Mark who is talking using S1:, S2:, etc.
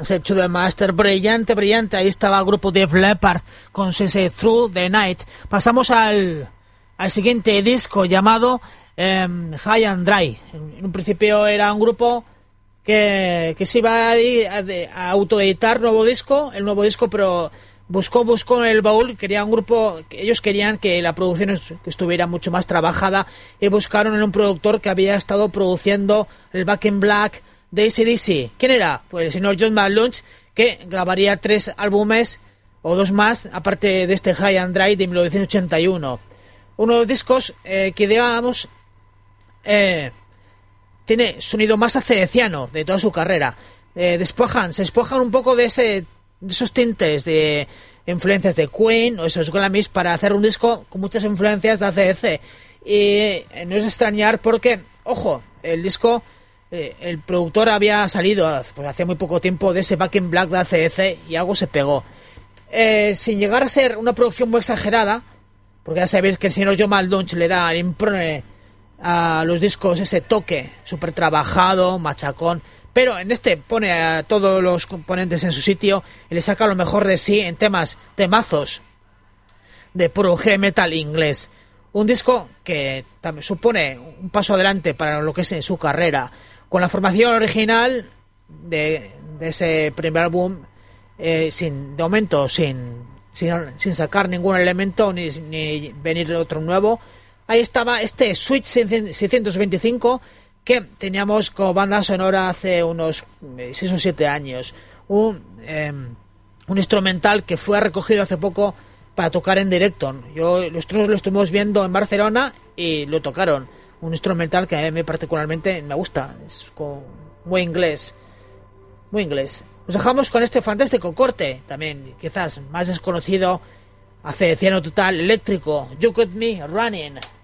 S1: Has hecho de máster brillante, brillante. Ahí estaba el grupo Def Leppard con ese Through the Night. Pasamos al siguiente disco llamado High and Dry. En un principio era un grupo que se iba a autoeditar el nuevo disco, pero buscó en el baúl, quería un grupo, ellos querían que la producción estuviera mucho más trabajada y buscaron en un productor que había estado produciendo el Back in Black de AC/DC. ¿Quién era? Pues el señor John Malone, que grabaría 3 álbumes o 2 más, aparte de este High and Dry de 1981. Uno de los discos que digamos tiene sonido más acedeciano de toda su carrera. Se despojan un poco de esos tintes de influencias de Queen o esos Grammys para hacer un disco con muchas influencias de AC/DC. Y no es extrañar porque, ojo, el disco, el productor había salido hace muy poco tiempo de ese Back in Black de AC/DC y algo se pegó. Sin llegar a ser una producción muy exagerada, porque ya sabéis que el señor John Malone le da, impone a los discos ese toque súper trabajado, machacón, pero en este pone a todos los componentes en su sitio y le saca lo mejor de sí en temazos de puro heavy metal inglés. Un disco que también supone un paso adelante para lo que es en su carrera, con la formación original de ese primer álbum, de momento sin sacar ningún elemento ni venir otro nuevo. Ahí estaba este Sweet 625 que teníamos como banda sonora hace unos 6 o 7 años. Un instrumental que fue recogido hace poco para tocar en directo. Nosotros lo estuvimos viendo en Barcelona y lo tocaron. Un instrumental que a mí particularmente me gusta. Es muy inglés. Muy inglés. Nos dejamos con este fantástico corte, también quizás más desconocido, acedeciano total, eléctrico, You Got Me Running.